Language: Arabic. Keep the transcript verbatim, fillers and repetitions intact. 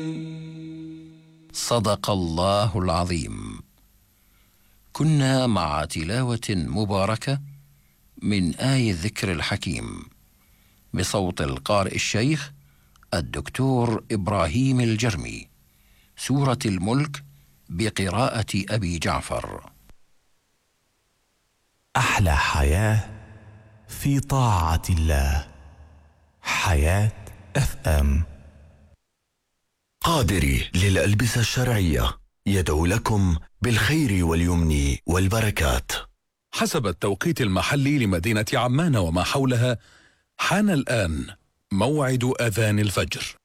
صدق الله العظيم. كنا مع تلاوة مباركة من آي الذكر الحكيم بصوت القارئ الشيخ الدكتور إبراهيم الجرمي، سورة الملك بقراءة أبي جعفر. أحلى حياة في طاعة الله. حياة اف ام. قادري للألبسة الشرعية يدعو لكم بالخير واليمن والبركات. حسب التوقيت المحلي لمدينة عمان وما حولها، حان الآن موعد أذان الفجر.